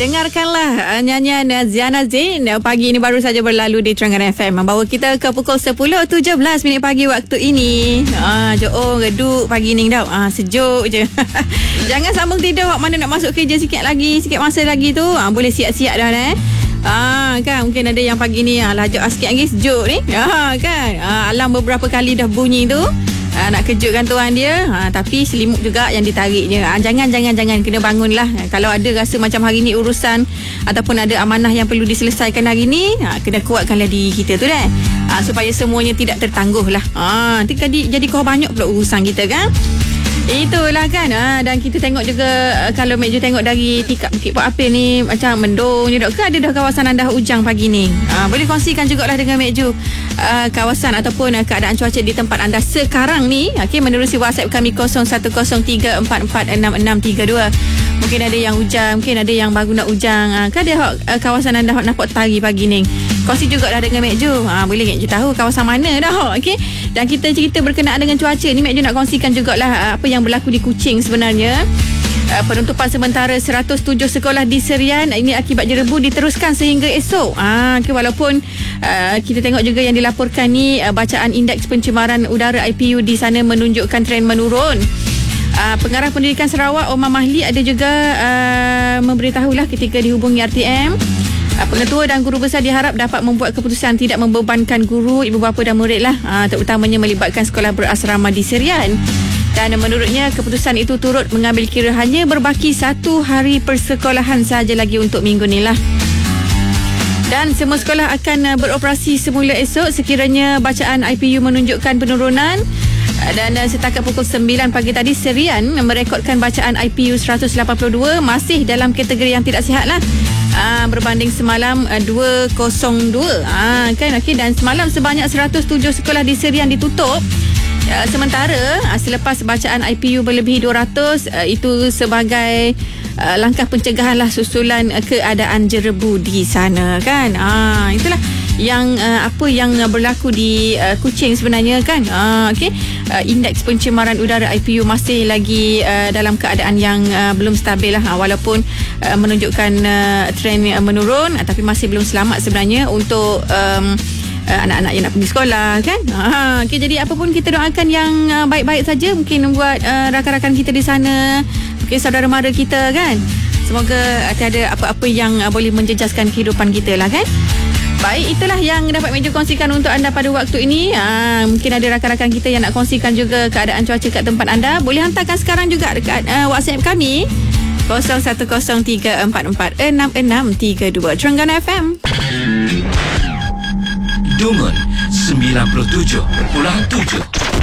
Dengarkanlah nyanyian Ziana Zain pagi ini baru saja berlalu di Terengganu FM, membawa kita ke pukul 10.17 minit pagi waktu ini. Reduk pagi ni dah. Sejuk je. Jangan sambung tidur awak mana nak masuk kerja sikit masa lagi tu. Boleh siap-siap dah kan mungkin ada yang pagi ni lajak sikit lagi sejuk ni. Kan alam beberapa kali dah bunyi tu. Nak kejutkan tuan dia, tapi selimut juga yang ditariknya. Jangan kena bangunlah. Kalau ada rasa macam hari ni urusan ataupun ada amanah yang perlu diselesaikan hari ni, kena kuatkanlah diri kita tu supaya semuanya tidak tertangguh lah. Nanti jadi kau banyak pula urusan kita kan. Itulah kan. Dan kita tengok juga, kalau Mek Ju tengok dari tikap Bukit Puak Apil ni macam mendung je dok. Ke ada dah kawasan anda Ujang pagi ni? Boleh kongsikan jugalah dengan Mek Ju kawasan ataupun keadaan cuaca di tempat anda sekarang ni. Menerusi WhatsApp kami 0103446632. Mungkin ada yang hujan, mungkin ada yang baru nak hujang. Ke ada kawasan anda nampak tari pagi ni? Kongsi jugalah dengan Mek Ju. Boleh Mek Ju tahu kawasan mana dah. Dan kita cerita berkenaan dengan cuaca ni, Mek Ju nak kongsikan jugalah apa yang berlaku di Kuching sebenarnya. Penutupan sementara 107 sekolah di Serian ini akibat jerebu diteruskan sehingga esok. Walaupun kita tengok juga yang dilaporkan ni, bacaan indeks pencemaran udara IPU di sana menunjukkan tren menurun. Pengarah Pendidikan Sarawak Omar Mahli ada juga memberitahulah ketika dihubungi RTM, pengetua dan guru besar diharap dapat membuat keputusan tidak membebankan guru, ibu bapa dan murid lah, terutamanya melibatkan sekolah berasrama di Serian. Dan menurutnya keputusan itu turut mengambil kira hanya berbaki 1 hari persekolahan sahaja lagi untuk minggu ni lah. Dan semua sekolah akan beroperasi semula esok sekiranya bacaan IPU menunjukkan penurunan. Dan setakat pukul 9 pagi tadi, Serian merekodkan bacaan IPU 182, masih dalam kategori yang tidak sihat lah. Berbanding semalam 202. Dan semalam sebanyak 107 sekolah di Serian ditutup. Sementara selepas bacaan IPU melebihi 200, itu sebagai langkah pencegahan lah susulan keadaan jerebu di sana kan. Itulah yang apa yang berlaku di Kuching sebenarnya kan. Indeks pencemaran udara IPU masih lagi dalam keadaan yang belum stabil lah, walaupun menunjukkan trend menurun, tapi masih belum selamat sebenarnya untuk anak-anak yang nak pergi sekolah kan. Jadi apa pun kita doakan yang baik-baik saja, mungkin buat rakan-rakan kita di sana, mungkin saudara mara kita kan. Semoga tiada apa-apa yang boleh menjejaskan kehidupan kita lah kan. Baik, itulah yang dapat Mek Ju kongsikan untuk anda pada waktu ini. Mungkin ada rakan-rakan kita yang nak kongsikan juga keadaan cuaca kat tempat anda. Boleh hantarkan sekarang juga dekat WhatsApp kami 0103446632. Terengganu FM. Dungun 97.7